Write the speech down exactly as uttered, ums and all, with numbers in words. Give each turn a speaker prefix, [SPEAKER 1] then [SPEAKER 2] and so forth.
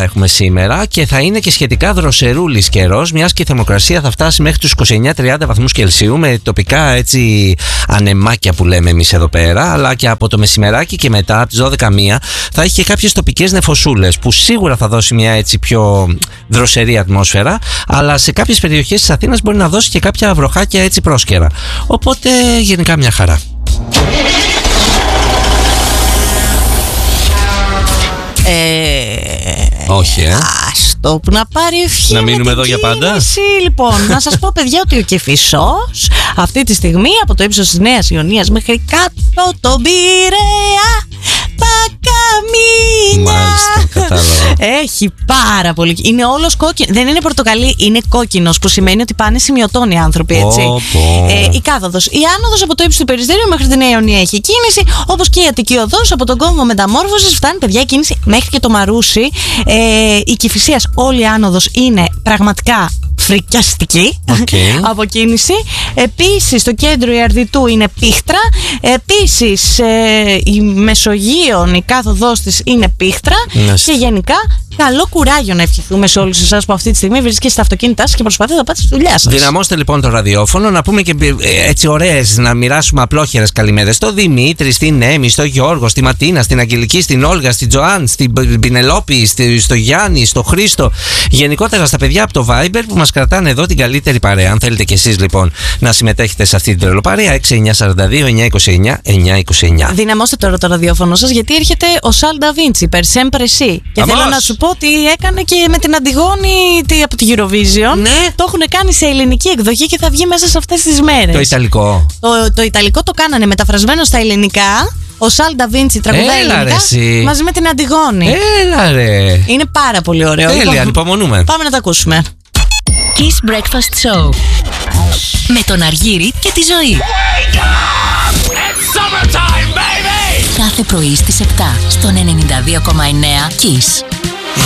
[SPEAKER 1] έχουμε σήμερα και θα είναι και σχετικά δροσερούλης καιρός, μιας και η θερμοκρασία θα φτάσει μέχρι τους είκοσι εννέα τριάντα βαθμούς Κελσίου, με τοπικά έτσι ανεμάκια που λέμε εμείς εδώ πέρα, αλλά και από το μεσημεράκι και μετά, από τις δώδεκα μία, θα έχει και κάποιες τοπικές νεφωσούλες που σίγουρα θα δώσει μια έτσι πιο δροσερή ατμόσφαιρα, αλλά σε κάποιες περιοχές της Αθήνας μπορεί να δώσει και κάποια βροχάκια έτσι πρόσκαιρα. Οπότε γενικά μια χαρά.
[SPEAKER 2] Ε,
[SPEAKER 1] Όχι, ε.
[SPEAKER 2] Άστο, που να πάρει ευχή.
[SPEAKER 1] Να μείνουμε εδώ για πάντα.
[SPEAKER 2] Λοιπόν, να σας πω, παιδιά, ότι ο Κηφισός αυτή τη στιγμή από το ύψος της Νέας Ιωνίας μέχρι κάτω τον Πειραιά, τα καμίνια.
[SPEAKER 1] Μάλιστα, κατάλαβα.
[SPEAKER 2] Έχει πάρα πολύ. Είναι όλος κόκκινο. Δεν είναι πορτοκαλί, είναι κόκκινος, που σημαίνει ότι πάνε σημειωτών οι άνθρωποι, έτσι.
[SPEAKER 1] Πω, πω.
[SPEAKER 2] Ε, η κάθοδος. Η άνοδος από το ύψος του Περιστέριου μέχρι τη Νέα Ιωνία έχει κίνηση, όπως και η Αττική οδός από τον κόμβο Μεταμόρφωσης. Φτάνει, παιδιά, η κίνηση μέχρι και το Μαρούσι. Ε, η Κηφισίας, όλη η άνοδος είναι πραγματικά φρικιαστική
[SPEAKER 1] Okay.
[SPEAKER 2] από κίνηση. Επίσης στο κέντρο η Αρδιτού είναι πίχτρα. Επίσης ε, η Μεσογείων, η κάθοδός της είναι πίχτρα.
[SPEAKER 1] Yes.
[SPEAKER 2] Και γενικά καλό κουράγιο να ευχηθούμε σε όλους εσάς που αυτή τη στιγμή βρίσκεστε στα αυτοκίνητά σας και προσπαθείτε να πάτε στη δουλειά σας.
[SPEAKER 1] Δυναμώστε λοιπόν το ραδιόφωνο, να πούμε και έτσι ωραίες, να μοιράσουμε απλόχερες καλημέρες στο Δημήτρη, στην Έμι, στο Γιώργο, στη Ματίνα, στην Αγγελική, στην Όλγα, στην Τζοάν, στην Πινελόπη, στο Γιάννη, στο Χρήστο. Γενικότερα στα παιδιά από το Viber που μας κρατάνε εδώ την καλύτερη παρέα. Αν θέλετε κι εσείς λοιπόν να συμμετέχετε σε αυτή την τρελοπαρέα, έξι εννιά τέσσερα δύο εννιά είκοσι εννιά εννιά είκοσι εννιά.
[SPEAKER 2] Δυναμώστε τώρα το ραδιόφωνο σας, γιατί έρχεται ο Σαλ Νταβίντσι, per sempre sì. Και
[SPEAKER 1] Αμώς.
[SPEAKER 2] θέλω να σου πω ότι έκανε και με την Αντιγόνη από τη Eurovision.
[SPEAKER 1] Ναι.
[SPEAKER 2] Το έχουν κάνει σε ελληνική εκδοχή και θα βγει μέσα σε αυτές τις μέρες.
[SPEAKER 1] Το Ιταλικό.
[SPEAKER 2] Το, το Ιταλικό το κάνανε μεταφρασμένο στα ελληνικά. Ο Σαλ Νταβίντσι τραγουδάει
[SPEAKER 1] Έλα,
[SPEAKER 2] ελληνικά
[SPEAKER 1] ρε, εσύ.
[SPEAKER 2] μαζί με την Αντιγόνη.
[SPEAKER 1] Έλα ρε.
[SPEAKER 2] Είναι πάρα πολύ ωραίο.
[SPEAKER 1] Τέλεια,
[SPEAKER 2] Λοιπόν,
[SPEAKER 1] ανυπομονούμε.
[SPEAKER 2] πάμε να τα ακούσουμε.
[SPEAKER 3] Kiss Breakfast Show με τον Αργύρη και τη Ζωή. Κάθε πρωί στις επτά στον ενενήντα δύο κόμμα εννέα Kiss.